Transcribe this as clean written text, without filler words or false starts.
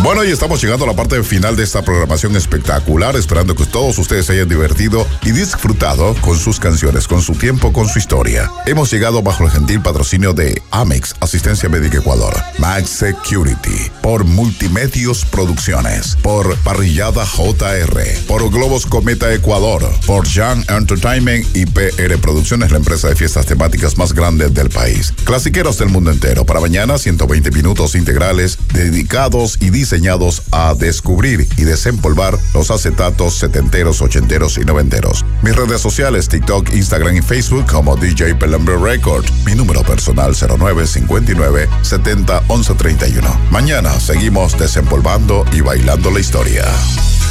Bueno, y estamos llegando a la parte final de esta programación espectacular, esperando que todos ustedes se hayan divertido y disfrutado con sus canciones, con su tiempo, con su historia. Hemos llegado bajo el gentil patrocinio de Amex, Asistencia Médica Ecuador, Max Security, por Multimedios Producciones, por Parrillada JR, por Globos Cometa Ecuador, por Young Entertainment y PR Producciones, la empresa de fiestas temáticas más grande del país. Clasiqueros del mundo entero. Para mañana, 120 minutos integrales dedicados y diseñados a descubrir y desempolvar los acetatos setenteros, ochenteros y noventeros. Mis redes sociales, TikTok, Instagram y Facebook como DJ Pelambre Record. Mi número personal 0959 70 11 31. Mañana seguimos desempolvando y bailando la historia.